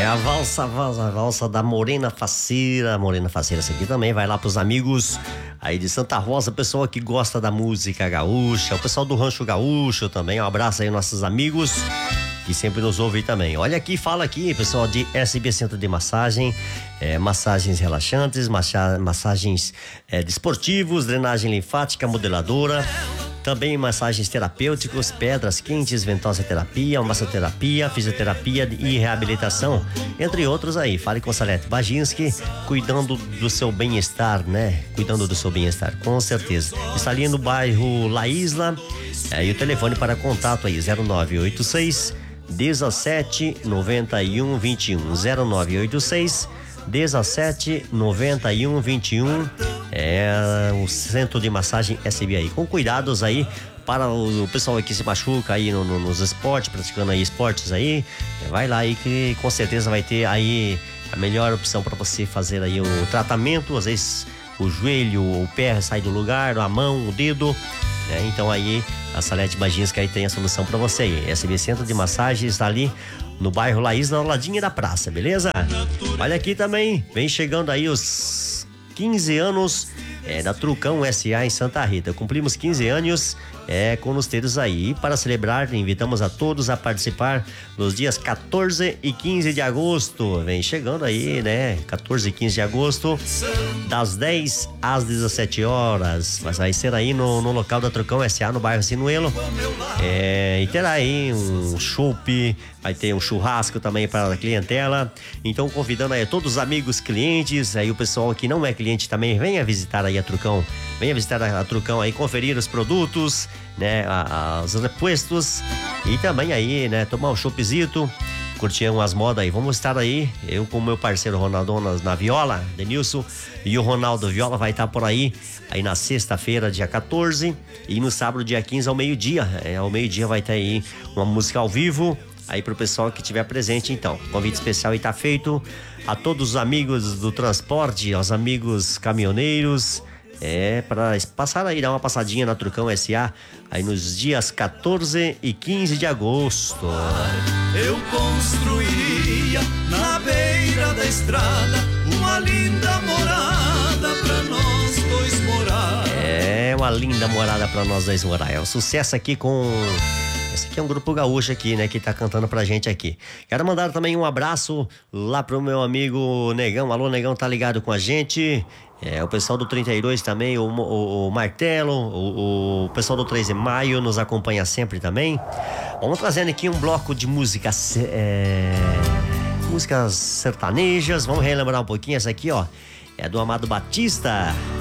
A valsa da Morena Faceira. Morena Faceira, essa aqui também vai lá pros amigos aí de Santa Rosa, pessoal que gosta da música gaúcha, o pessoal do Rancho Gaúcho também. Um abraço aí, nossos amigos que sempre nos ouvem também. Olha aqui, fala aqui, pessoal de SB Centro de Massagem, massagens relaxantes, massagens desportivos, drenagem linfática, modeladora. Também massagens terapêuticos, pedras quentes, ventosa terapia, massoterapia, fisioterapia e reabilitação, entre outros aí. Fale com Salete Baginski, cuidando do seu bem-estar, né? Cuidando do seu bem-estar, com certeza. Está ali no bairro La Isla, e o telefone para contato aí, 0986 17 91 21, 0986 17 91 21. O centro de massagem SB aí, com cuidados aí para o pessoal que se machuca aí nos esportes, praticando aí esportes aí. Vai lá aí que com certeza vai ter aí a melhor opção para você fazer aí o tratamento. Às vezes o joelho, o pé sai do lugar, a mão, o dedo, né? Então aí a Salete Baginski aí tem a solução para você aí. SB Centro de Massagem está ali no bairro La Isla, ao ladinho da praça, beleza? Olha aqui também, vem chegando aí os 15 anos da Trucão SA em Santa Rita. Cumprimos 15 anos com nos teres aí. E para celebrar, invitamos a todos a participar nos dias 14 e 15 de agosto. Vem chegando aí, né? 14 e 15 de agosto, das 10 às 17 horas. Mas vai ser aí no local da Trucão SA, no bairro Sinuelo. E terá aí um chopp, vai ter um churrasco também para a clientela. Então, convidando aí todos os amigos clientes, aí o pessoal que não é cliente também, venha visitar aí a Trucão. Venha visitar a Trucão aí, conferir os produtos, né? Os repuestos e também aí, né? Tomar um choppzito, curtir umas modas aí. Vamos estar aí, eu com o meu parceiro Ronaldo na viola, Denilson, e o Ronaldo Viola vai estar por aí na sexta-feira, dia 14, e no sábado, dia 15, ao meio-dia. Ao meio-dia vai ter aí uma música ao vivo aí pro pessoal que estiver presente. Então, convite especial aí tá feito a todos os amigos do transporte, aos amigos caminhoneiros, para passar aí, dar uma passadinha na Trucão SA aí nos dias 14 e 15 de agosto. Eu construiria na beira da estrada uma linda morada pra nós dois morar. Uma linda morada pra nós dois morar. É um sucesso aqui com... Esse aqui é um grupo gaúcho aqui, né, que tá cantando pra gente aqui. Quero mandar também um abraço lá pro meu amigo Negão. Alô, Negão, tá ligado com a gente? O pessoal do 32 também, o Martelo, o pessoal do 3 de Maio nos acompanha sempre também. Vamos trazendo aqui um bloco de músicas sertanejas. Vamos relembrar um pouquinho essa aqui, ó. É do Amado Batista.